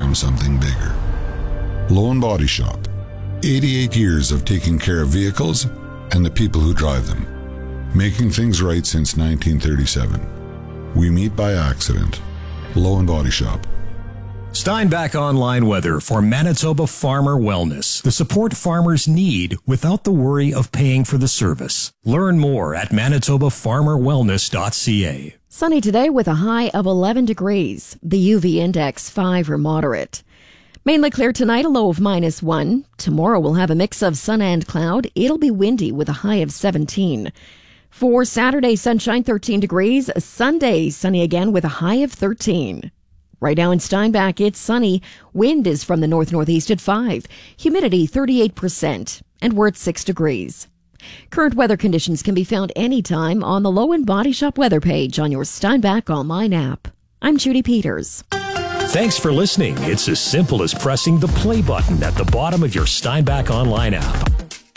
become something bigger. Low & Body Shop. 88 years of taking care of vehicles and the people who drive them. Making things right since 1937. We meet by accident. Low & Body Shop. Steinbach Online Weather for Manitoba Farmer Wellness. The support farmers need without the worry of paying for the service. Learn more at manitobafarmerwellness.ca. Sunny today with a high of 11 degrees. The UV index 5 or moderate. Mainly clear tonight, a low of -1. Tomorrow we'll have a mix of sun and cloud. It'll be windy with a high of 17. For Saturday, sunshine 13 degrees. Sunday, sunny again with a high of 13. Right now in Steinbach, it's sunny. Wind is from the north-northeast at 5. Humidity 38%. And we're at 6 degrees. Current weather conditions can be found anytime on the Low & Body Shop weather page on your Steinbach Online app. I'm Judy Peters. Thanks for listening. It's as simple as pressing the play button at the bottom of your Steinbach Online app.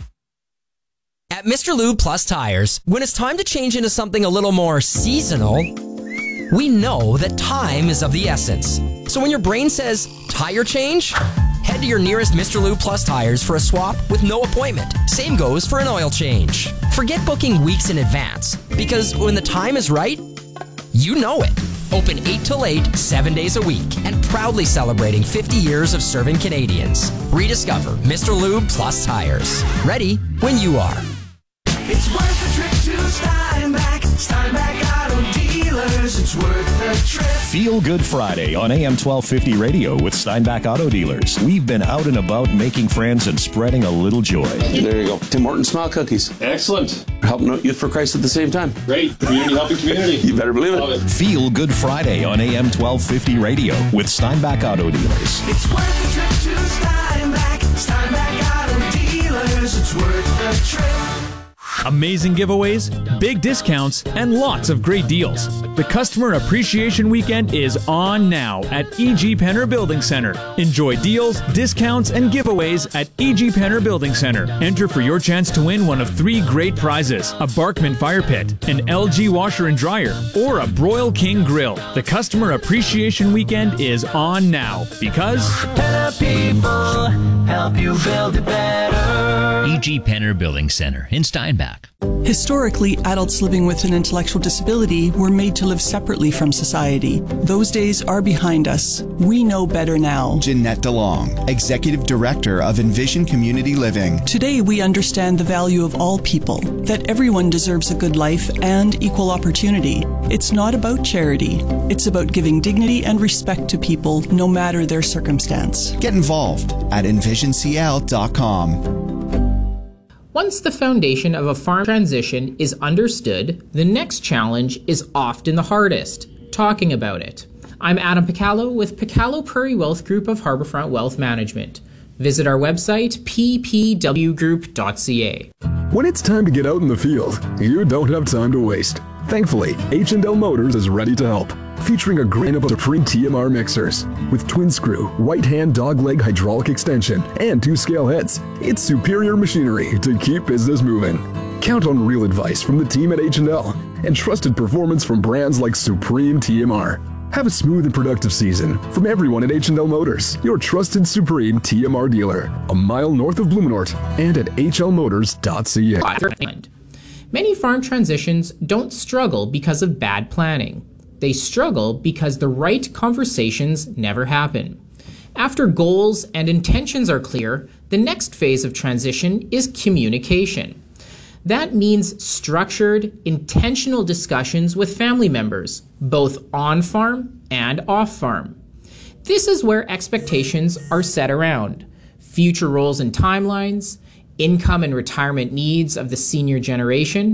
At Mr. Lube Plus Tires, when it's time to change into something a little more seasonal, we know that time is of the essence. So when your brain says, tire change, head to your nearest Mr. Lube Plus Tires for a swap with no appointment. Same goes for an oil change. Forget booking weeks in advance, because when the time is right, you know it. Open 8 till 8, 7 days a week, and proudly celebrating 50 years of serving Canadians. Rediscover Mr. Lube Plus Tires. Ready when you are. It's worth a trip to Steinbach. Steinbach Auto Dealers. It's worth the trip. Feel Good Friday on AM 1250 radio with Steinbach Auto Dealers. We've been out and about making friends and spreading a little joy. There you go. Tim Hortons Smile Cookies. Excellent. Helping out Youth for Christ at the same time. Great. Community helping community. You better believe it. Feel Good Friday on AM 1250 radio with Steinbach Auto Dealers. It's worth a trip to Steinbach. Steinbach Auto Dealers. It's worth the trip. Amazing giveaways, big discounts, and lots of great deals. The Customer Appreciation Weekend is on now at E.G. Penner Building Center. Enjoy deals, discounts, and giveaways at E.G. Penner Building Center. Enter for your chance to win one of 3 great prizes: a Barkman fire pit, an LG washer and dryer, or a Broil King grill. The Customer Appreciation Weekend is on now because Penner people help you build it better. E.G. Penner Building Center in Steinbach. Historically, adults living with an intellectual disability were made to live separately from society. Those days are behind us. We know better now. Jeanette DeLong, Executive Director of Envision Community Living. Today, we understand the value of all people, that everyone deserves a good life and equal opportunity. It's not about charity. It's about giving dignity and respect to people, no matter their circumstance. Get involved at envisioncl.com. Once the foundation of a farm transition is understood, the next challenge is often the hardest: talking about it. I'm Adam Picallo with Picallo Prairie Wealth Group of Harbourfront Wealth Management. Visit our website, ppwgroup.ca. When it's time to get out in the field, you don't have time to waste. Thankfully, H&L Motors is ready to help. Featuring a great lineup of Supreme TMR mixers with twin screw, right hand dogleg hydraulic extension, and 2 scale heads. It's superior machinery to keep business moving. Count on real advice from the team at H&L and trusted performance from brands like Supreme TMR. Have a smooth and productive season from everyone at H&L Motors, your trusted Supreme TMR dealer, a mile north of Blumenort and at hlmotors.ca. Many farm transitions don't struggle because of bad planning. They struggle because the right conversations never happen. After goals and intentions are clear, the next phase of transition is communication. That means structured, intentional discussions with family members, both on-farm and off-farm. This is where expectations are set around future roles and timelines, income and retirement needs of the senior generation,